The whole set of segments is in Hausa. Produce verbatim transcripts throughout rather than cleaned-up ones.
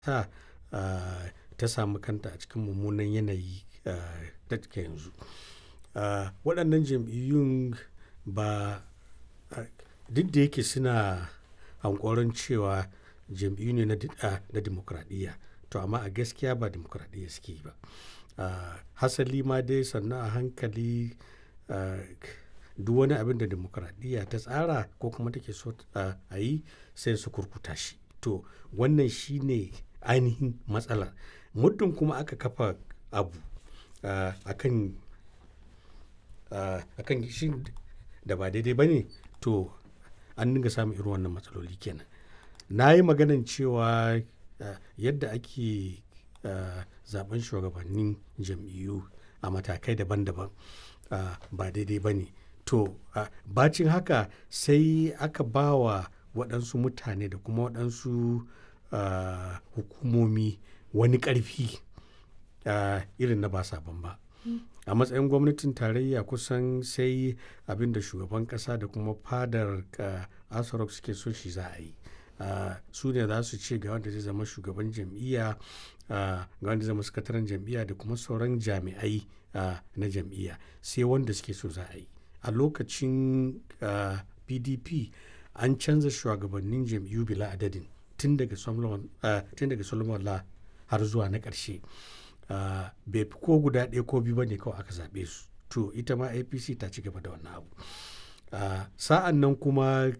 ta ah, ta samu kanta a cikin mummunan yanayi ah, da take yanzu. Ah, waɗannan jam'iyyun ba ah, duk da yake suna hankoron cewa jam'iyyu ne na di- ah, na dimokuraɗiyya, to amma a gaskiya ba dimokuraɗiyya suke yi ba. Ah, hasali ma dai sannan a hankali ah, duk wani abin da dimokuraɗiyya ta tsara ko kuma take so ah, a yi sai su kurkuta shi. To wannan shi ne ainihin matsalar. Muddin kuma aka kafa abu ah, akan ah, akan shi da ba daidai ba ne, to an dinga samun irin wannan matsaloli kenan. Na yi maganan cewa ah, yadda ake ah, zaben shugabannin jam'iyyu a matakai daban-daban ah, ba daidai ba ne. To ah, bacin haka sai aka ba wa waɗansu mutane da kuma waɗansu ah, hukumomi wani ƙarfi ah, irin na ba sabon ba. A matsayin gwamnatin tarayya kusan sai abin da shugaban ƙasa da kuma fadar ah, Aso Rock suke so shi za a yi. Ah, su ne za su ce ga wanda zai zama shugaban jam'iyya, ah, ga wanda zai zama sakataren jam'iyya da kuma sauran jami'ai ah, na jam'iyya, sai wanda suke so za a yi. A lokacin ah, P D P an canza shugabannin jam'iyyu bila adadin tun daga Solomon ah, tun daga Solomon La har zuwa na ƙarshe. Ah, bai fi ko guda ɗaya ko biyu ba ne kawai aka zaɓe su. To ita ma A P C ta ci gaba da wannan abu. Ah, sa'an nan kuma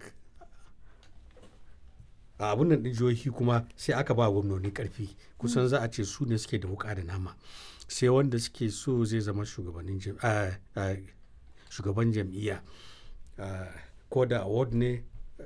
a abun nan ɗin jihohi kuma sai aka ba gwamnoni ƙarfi. Kusan za a ce su ne suke da wuƙa da nama. Sai wanda suke so zai zama shugabannin jam- ah, ah, shugaban jam'iyya. Ah, ko da award ne,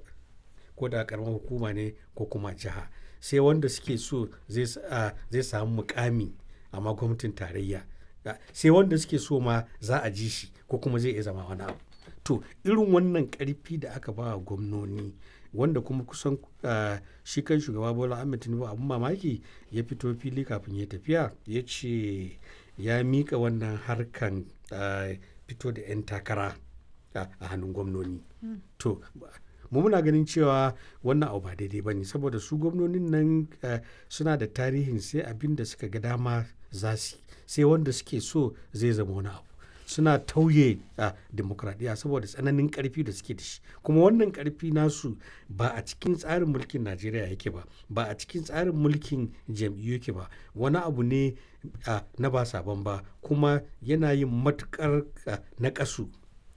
ko da ƙaramar hukuma ne ko kuma jiha. Sai wanda suke so zai s- ah, zai samu muƙami amma gwamnatin tarayya. Ah, sai wanda suke so ma za a ji shi ko kuma zai iya zama wani abu. To irin wannan ƙarfi da aka ba wa gwamnoni, wanda kuma kusan ah, shi kan shugaba Bola Ahmed Tinubu abin mamaki ya fito fili kafin ya tafiya ya ce ya miƙa wannan harkan ah, fito da 'yan takara ah, a hannun gwamnoni. To mu muna ganin cewa wannan abu ba daidai ba ne, saboda su gwamnonin nan ah, suna da tarihin sai abin da suka ga dama za su yi, sai wanda suke so zai zama wani abu. Suna tauye a demokradiyya saboda tsananin ƙarfi da suke da shi. Kuma wannan ƙarfi nasu ba a cikin tsarin mulkin Najeriya yake ba, ba a cikin tsarin mulkin jam'iyyu yake ba. Wani abu ne ah, na ba sabon ba, kuma yana yin matuƙar ah, naƙasu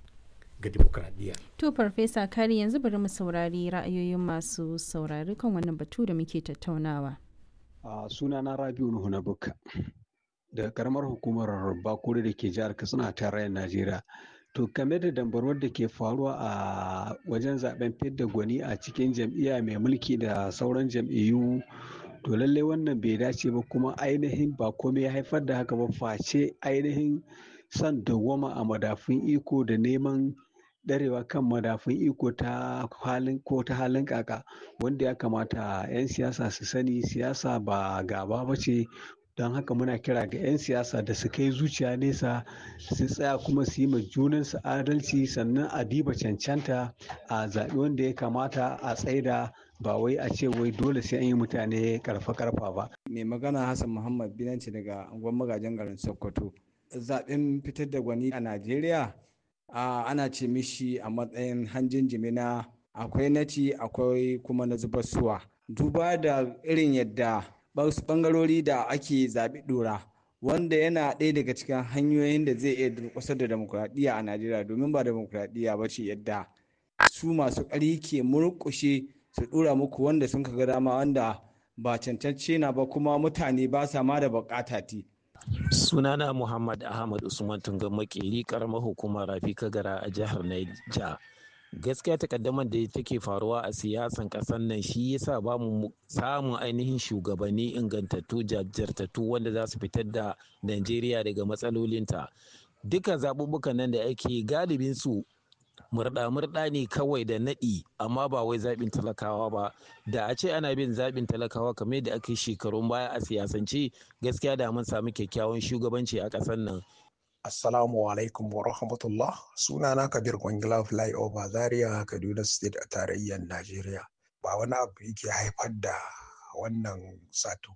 ga demokradiyya. To Farfesa Kari, yanzu bari mu saurari ra'ayoyin masu saurari kan wannan batu da muke tattaunawa. A sunana Rabiu Nuhu na Bukka daga karamar hukumar Bakure da ke jihar Katsina a tarayyar Najeriya. To game da dambarwar da ke faruwa a wajen zaben fidda gwani a cikin jam'iyya mai mulki da sauran jam'iyyu, to lallai wannan bai dace ba, kuma ainihin ba komai ya haifar da haka ba face ainihin son dawwama a madafun iko da neman ɗarewa kan madafun iko ta halin ko ta halin kaka, wanda ya kamata 'yan siyasa su sani siyasa ba gaba ba ce. Don haka muna kira ga 'yan siyasa da su kai zuciya nesa, su tsaya kuma su yi ma junansu adalci, sannan a diba cancanta a zaɓi wanda ya kamata a tsaida, ba wai a ce wai dole sai an yi mutane karfa karfa ba. Mai magana Hassan Muhammad Binanci daga unguwar magajin garin Sokoto. Zaɓen fitar da gwani a Najeriya a ana ce mishi a matsayin hanjin jimina, akwai naci akwai kuma na zubar suwa. Duba da irin yadda wasu ɓangarori da ake zaɓi ɗora, wanda yana ɗaya daga cikin hanyoyin da zai iya durƙusar da demokuraɗiyya a Najeriya, domin ba demokuraɗiyya ba ce yadda su masu ƙarfi ke murƙushe su ɗora muku wanda sun ga dama, wanda ba cancance na ba, kuma mutane ba sa ma da buƙata ti. Sunana Muhammad Ahmad Usman Tungan Makeri, karamar hukumar Rafi Kagara a jihar Niger. Gaskiya takaddamar da take faruwa a siyasan ƙasar nan shi yasa ba mu samun ainihin shugabanni ingantattu jajirtattu wanda za su fitar da Najeriya daga matsalolinta. Duka zaɓuɓɓukan nan da ake galibin su murɗa-murɗa ne kawai da naɗi, amma ba wai zaɓin talakawa ba. Da a ce ana bin zaɓin talakawa kamar yadda aka yi shekarun baya a siyasance, gaskiya da mun samu kyakkyawan shugabanci a ƙasar nan. Assalamu alaikum wa rahmatullah. Sunana Kabir Kwangila Flyover Zaria, Kaduna State a tarayyar Najeriya. Ba wani abu yake haifar da wannan sato